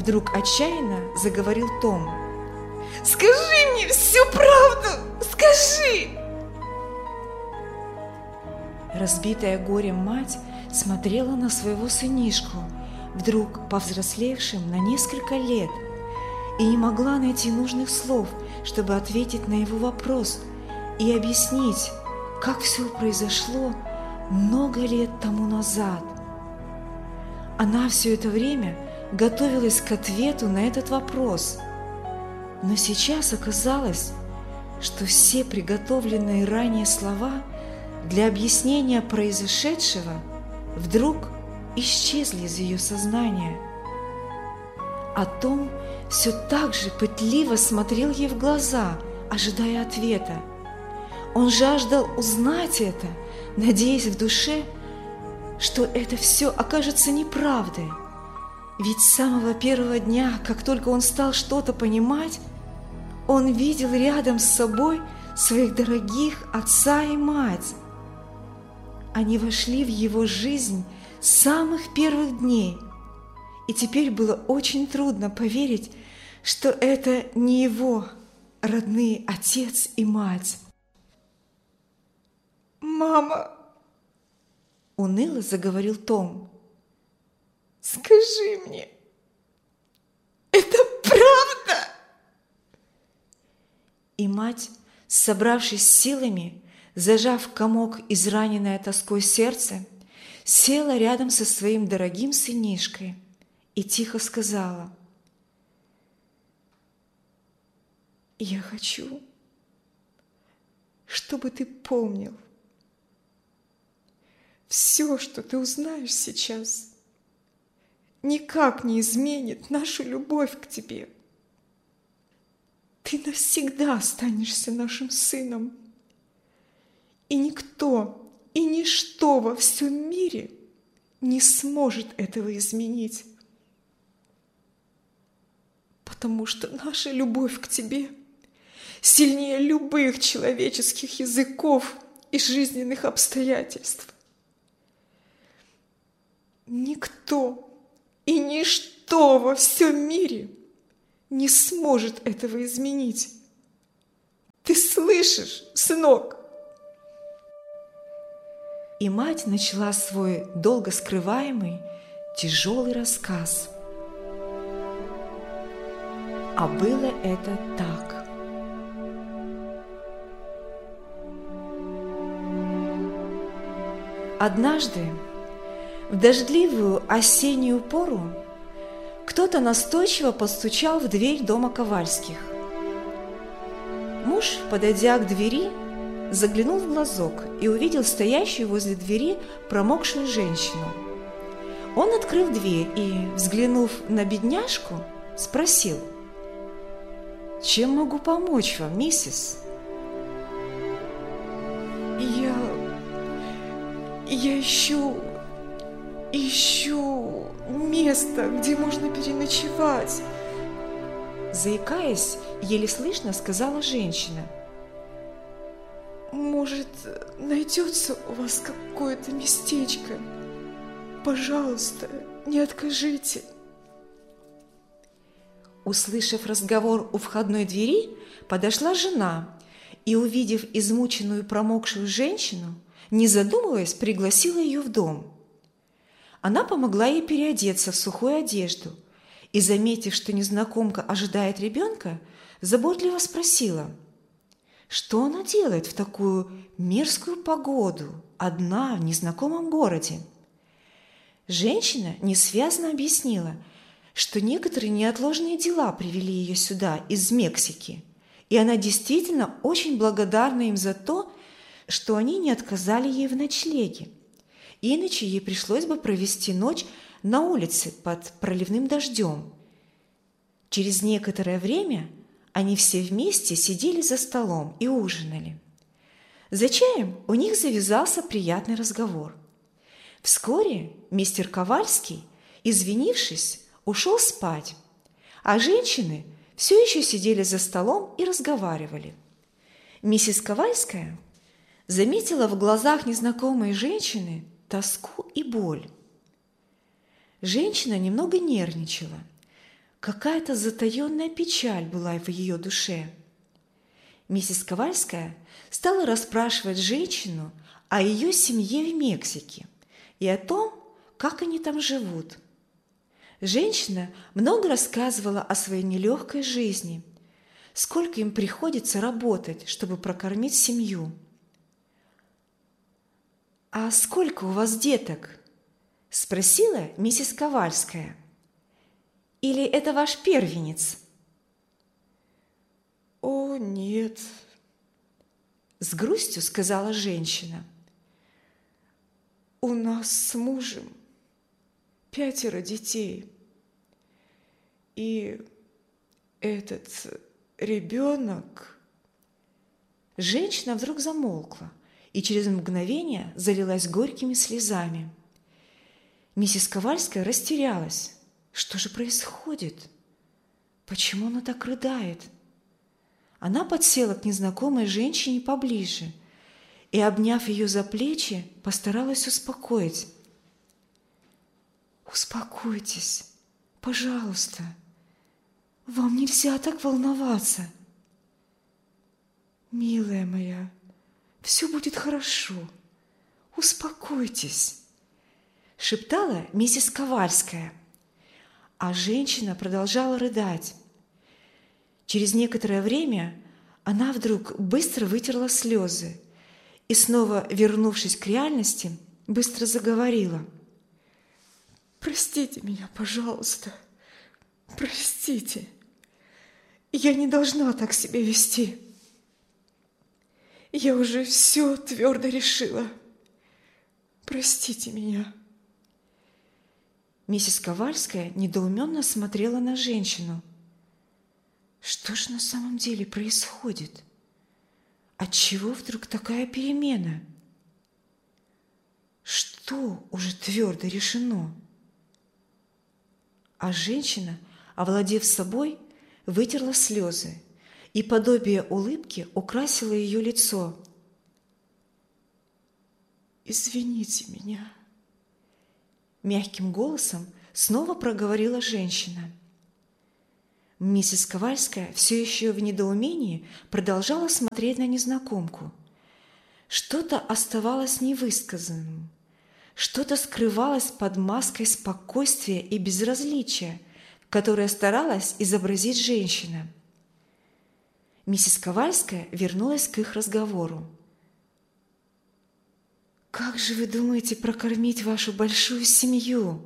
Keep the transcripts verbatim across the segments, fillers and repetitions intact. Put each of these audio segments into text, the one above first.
Вдруг отчаянно заговорил Том. «Скажи мне всю правду! Скажи!» Разбитая горем мать смотрела на своего сынишку, вдруг повзрослевшим на несколько лет, и не могла найти нужных слов, чтобы ответить на его вопрос и объяснить, как все произошло много лет тому назад. Она все это время готовилась к ответу на этот вопрос, но сейчас оказалось, что все приготовленные ранее слова для объяснения произошедшего вдруг исчезли из ее сознания. А Том все так же пытливо смотрел ей в глаза, ожидая ответа. Он жаждал узнать это, надеясь в душе, что это все окажется неправдой. Ведь с самого первого дня, как только он стал что-то понимать, он видел рядом с собой своих дорогих отца и мать. Они вошли в его жизнь с самых первых дней, и теперь было очень трудно поверить, что это не его родные отец и мать. «Мама!» – уныло заговорил Том. «Скажи мне, это правда?» И мать, собравшись силами, зажав комок израненное тоской сердце, села рядом со своим дорогим сынишкой и тихо сказала: «Я хочу, чтобы ты помнил, все, что ты узнаешь сейчас, никак не изменит нашу любовь к тебе. Ты навсегда останешься нашим сыном, и никто и ничто во всем мире не сможет этого изменить, потому что наша любовь к тебе сильнее любых человеческих языков и жизненных обстоятельств. Никто и ничто во всем мире не сможет этого изменить. Ты слышишь, сынок?» И мать начала свой долго скрываемый, тяжелый рассказ. А было это так. Однажды, в дождливую осеннюю пору, кто-то настойчиво постучал в дверь дома Ковальских. Муж, подойдя к двери, заглянул в глазок и увидел стоящую возле двери промокшую женщину. Он открыл дверь и, взглянув на бедняжку, спросил: «Чем могу помочь вам, миссис?» «Я... я ищу... ищу место, где можно переночевать», заикаясь, еле слышно сказала женщина. «Может, найдется у вас какое-то местечко? Пожалуйста, не откажите». Услышав разговор у входной двери, подошла жена и, увидев измученную промокшую женщину, не задумываясь, пригласила ее в дом. Она помогла ей переодеться в сухую одежду и, заметив, что незнакомка ожидает ребенка, заботливо спросила, что она делает в такую мерзкую погоду, одна в незнакомом городе. Женщина несвязно объяснила, что некоторые неотложные дела привели ее сюда из Мексики, и она действительно очень благодарна им за то, что они не отказали ей в ночлеге, иначе ей пришлось бы провести ночь на улице под проливным дождем. Через некоторое время они все вместе сидели за столом и ужинали. За чаем у них завязался приятный разговор. Вскоре мистер Ковальский, извинившись, ушел спать, а женщины все еще сидели за столом и разговаривали. Миссис Ковальская заметила в глазах незнакомой женщины тоску и боль. Женщина немного нервничала. Какая-то затаенная печаль была в ее душе. Миссис Ковальская стала расспрашивать женщину о ее семье в Мексике и о том, как они там живут. Женщина много рассказывала о своей нелегкой жизни, сколько им приходится работать, чтобы прокормить семью. «А сколько у вас деток?» – спросила миссис Ковальская. «Или это ваш первенец?» «О, нет», – с грустью сказала женщина. «У нас с мужем пятеро детей, и этот ребенок...» Женщина вдруг замолкла и через мгновение залилась горькими слезами. Миссис Ковальская растерялась. Что же происходит? Почему она так рыдает? Она подсела к незнакомой женщине поближе и, обняв ее за плечи, постаралась успокоить. «Успокойтесь, пожалуйста. Вам нельзя так волноваться. Милая моя, все будет хорошо. Успокойтесь», – шептала миссис Ковальская, а женщина продолжала рыдать. Через некоторое время она вдруг быстро вытерла слезы и, снова вернувшись к реальности, быстро заговорила. «Простите меня, пожалуйста, простите. Я не должна так себя вести. Я уже все твердо решила. Простите меня». Миссис Ковальская недоуменно смотрела на женщину. Что же на самом деле происходит? Отчего вдруг такая перемена? Что уже твердо решено? А женщина, овладев собой, вытерла слезы, и подобие улыбки украсило ее лицо. «Извините меня», – мягким голосом снова проговорила женщина. Миссис Ковальская все еще в недоумении продолжала смотреть на незнакомку. Что-то оставалось невысказанным, что-то скрывалось под маской спокойствия и безразличия, которое старалась изобразить женщина. Миссис Ковальская вернулась к их разговору. «Как же вы думаете прокормить вашу большую семью?»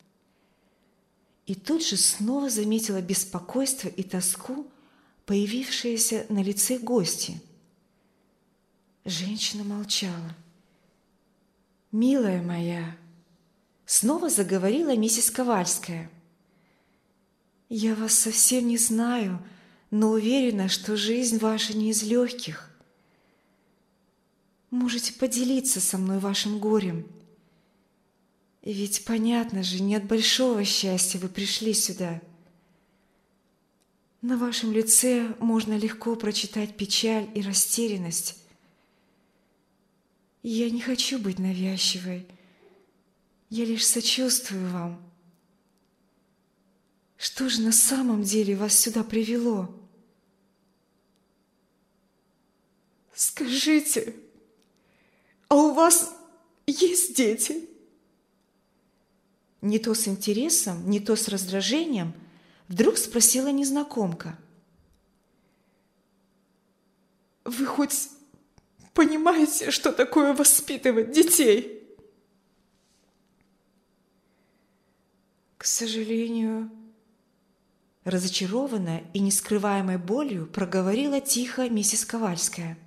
И тут же снова заметила беспокойство и тоску, появившиеся на лице гости. Женщина молчала. «Милая моя», — снова заговорила миссис Ковальская, — «я вас совсем не знаю, но уверена, что жизнь ваша не из легких. Можете поделиться со мной вашим горем. Ведь, понятно же, не от большого счастья вы пришли сюда. На вашем лице можно легко прочитать печаль и растерянность. Я не хочу быть навязчивой. Я лишь сочувствую вам. Что же на самом деле вас сюда привело? Скажите, а у вас есть дети?» Не то с интересом, не то с раздражением вдруг спросила незнакомка. «Вы хоть понимаете, что такое воспитывать детей?» «К сожалению», разочарованная и нескрываемой болью проговорила тихо миссис Ковальская.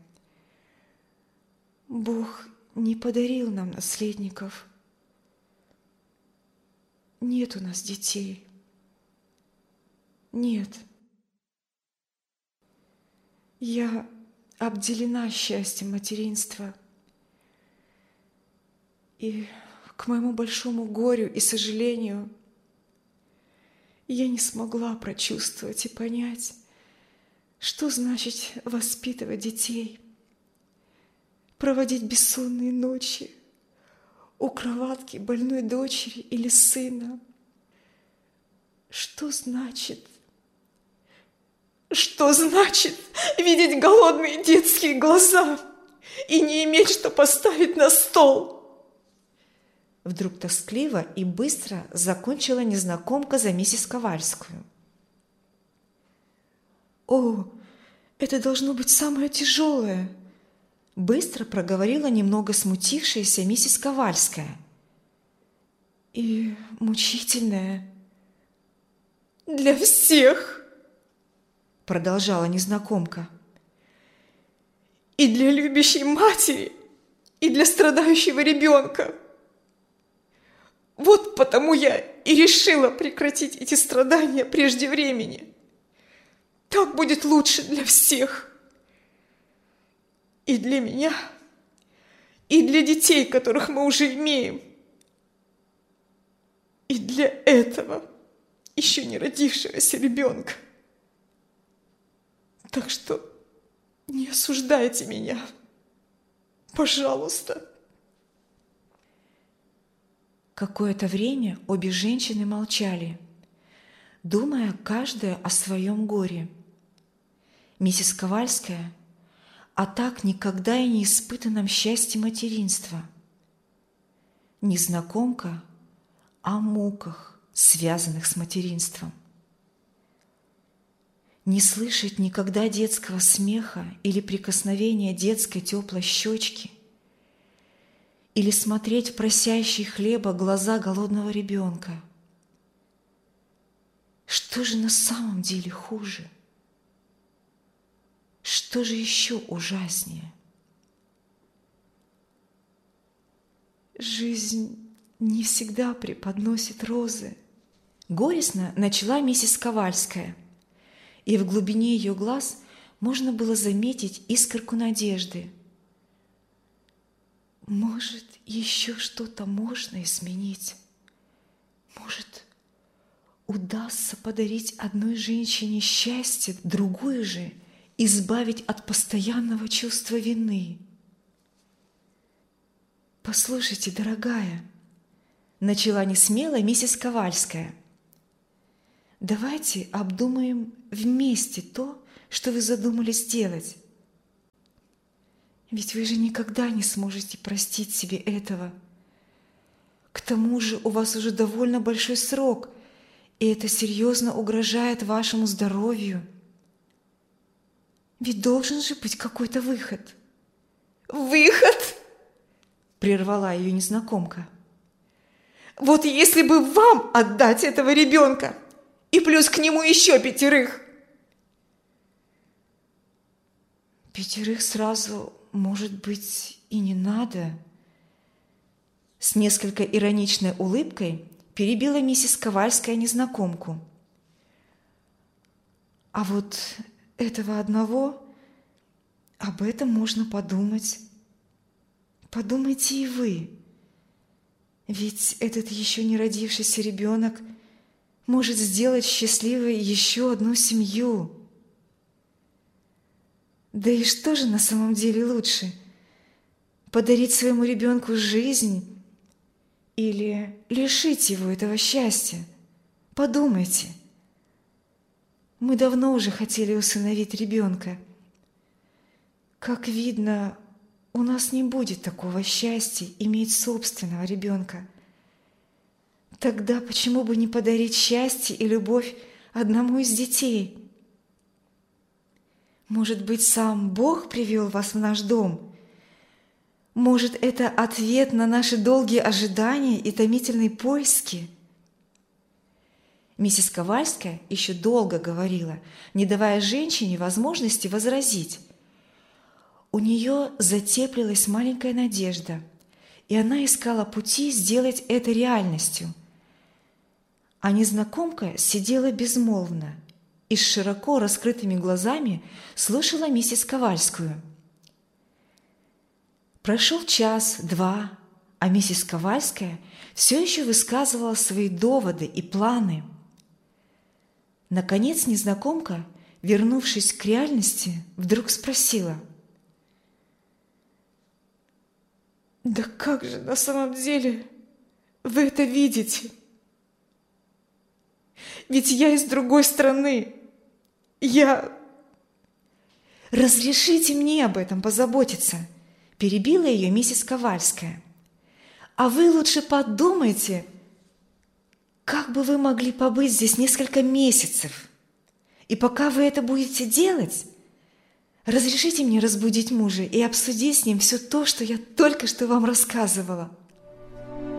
«Бог не подарил нам наследников. Нет у нас детей. Нет. Я обделена счастьем материнства. И к моему большому горю и сожалению я не смогла прочувствовать и понять, что значит воспитывать детей, проводить бессонные ночи у кроватки больной дочери или сына. Что значит? Что значит видеть голодные детские глаза и не иметь что поставить на стол? Вдруг тоскливо и быстро закончила незнакомка за миссис Ковальскую. О, это должно быть самое тяжелое, быстро проговорила немного смутившаяся миссис Ковальская. И мучительное. Для всех, продолжала незнакомка. И для любящей матери, и для страдающего ребенка. Вот потому я и решила прекратить эти страдания прежде времени. Так будет лучше для всех. И для меня, и для детей, которых мы уже имеем. И для этого еще не родившегося ребенка. Так что не осуждайте меня, пожалуйста. Какое-то время обе женщины молчали, думая каждая о своем горе. Миссис Ковальская о так никогда и не испытанном счастье материнства. Незнакомка о муках, связанных с материнством. Не слышать никогда детского смеха или прикосновения детской теплой щечки, или смотреть в просящие хлеба глаза голодного ребенка. Что же на самом деле хуже? Что же еще ужаснее? Жизнь не всегда преподносит розы. Горестно начала миссис Ковальская, и в глубине ее глаз можно было заметить искорку надежды. Может, еще что-то можно изменить? Может, удастся подарить одной женщине счастье, другую же избавить от постоянного чувства вины? «Послушайте, дорогая», — начала несмело миссис Ковальская, «давайте обдумаем вместе то, что вы задумали сделать. Ведь вы же никогда не сможете простить себе этого. К тому же у вас уже довольно большой срок, и это серьезно угрожает вашему здоровью. Ведь должен же быть какой-то выход». «Выход?» – прервала ее незнакомка. «Вот если бы вам отдать этого ребенка, и плюс к нему еще пятерых!» «Пятерых сразу, может быть, и не надо?» С несколько ироничной улыбкой перебила миссис Ковальская незнакомку. «А вот этого одного, об этом можно подумать. Подумайте и вы. Ведь этот еще не родившийся ребенок может сделать счастливой еще одну семью. Да и что же на самом деле лучше? Подарить своему ребенку жизнь или лишить его этого счастья? Подумайте. Мы давно уже хотели усыновить ребенка. Как видно, у нас не будет такого счастья иметь собственного ребенка. Тогда почему бы не подарить счастье и любовь одному из детей? Может быть, сам Бог привел вас в наш дом? Может, это ответ на наши долгие ожидания и томительные поиски?» Миссис Ковальская еще долго говорила, не давая женщине возможности возразить. У нее затеплилась маленькая надежда, и она искала пути сделать это реальностью. А незнакомка сидела безмолвно и с широко раскрытыми глазами слушала миссис Ковальскую. Прошел час-два, а миссис Ковальская все еще высказывала свои доводы и планы. Наконец незнакомка, вернувшись к реальности, вдруг спросила: «Да как же на самом деле вы это видите? ведь я из другой страны. Я... «Разрешите мне об этом позаботиться», – перебила ее миссис Ковальская. «А вы лучше подумайте, как бы вы могли побыть здесь несколько месяцев. И пока вы это будете делать, разрешите мне разбудить мужа и обсудить с ним все то, что я только что вам рассказывала».